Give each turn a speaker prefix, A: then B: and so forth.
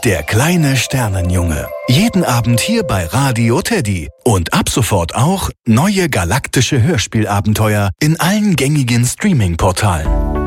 A: Der kleine Sternenjunge. Jeden Abend hier bei Radio Teddy. Und ab sofort auch neue galaktische Hörspielabenteuer in allen gängigen Streaming-Portalen.